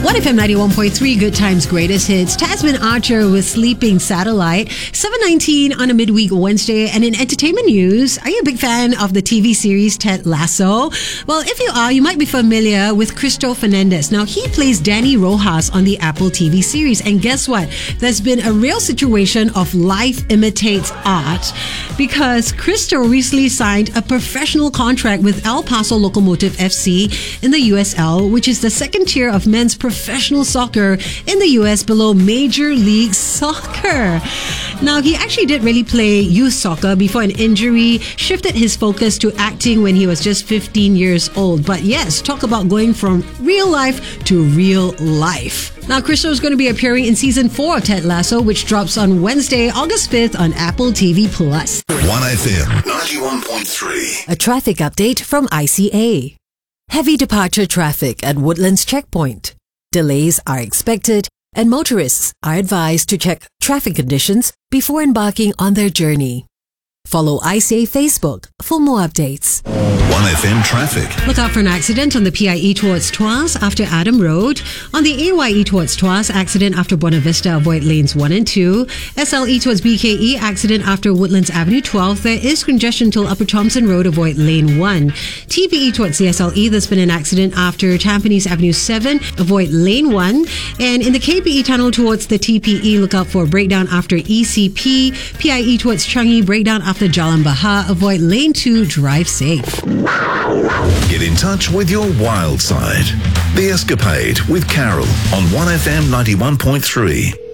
1FM 91.3, Good Times, Greatest Hits. Tasman Archer with Sleeping Satellite. 7:19 on a midweek Wednesday. And in entertainment news, are you a big fan of the TV series Ted Lasso? Well, if you are, you might be familiar with Cristo Fernandez. Now, he plays Danny Rojas on the Apple TV series. And guess what? There's been a real situation of life imitates art because Cristo recently signed a professional contract with El Paso Locomotive FC in the USL, which is the second tier of men's professional soccer in the US below Major League Soccer. Now, he actually did really play youth soccer before an injury shifted his focus to acting when he was just 15 years old. But yes, talk about going from real life to real life. Now, Cristo is going to be appearing in season 4 of Ted Lasso, which drops on Wednesday, August 5th on Apple TV+. 1FM 91.3. A traffic update from ICA. Heavy departure traffic at Woodlands Checkpoint. Delays are expected, and motorists are advised to check traffic conditions before embarking on their journey. Follow ICA Facebook for more updates. 1FM traffic. Look out for an accident on the PIE towards Tuas after Adam Road. On the AYE towards Tuas, accident after Buena Vista, avoid lanes 1 and 2. SLE towards BKE, accident after Woodlands Avenue 12. There is congestion till Upper Thompson Road, avoid lane 1. TPE towards CSLE, there's been an accident after Tampines Avenue 7, avoid lane 1. And in the KPE tunnel towards the TPE, look out for a breakdown after ECP. PIE towards Changi, breakdown after Jalan Bahar, avoid lane 2, drive safe. Get in touch with your wild side. The Escapade with Carol on 1FM 91.3.